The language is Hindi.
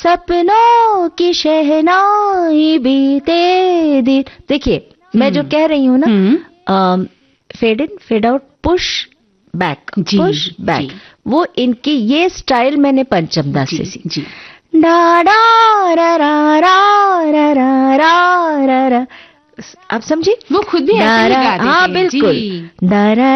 सपनों की शहनाई बीते दिन। देखिए मैं जो कह रही हूँ ना, fade in fade out, push back, push back, वो इनकी ये स्टाइल मैंने पंचम दास से सीखी। डा डा रा रा रा रा रा रा रा, आप समझी? वो खुद भी ऐसे ही गाते थे। हाँ बिल्कुल।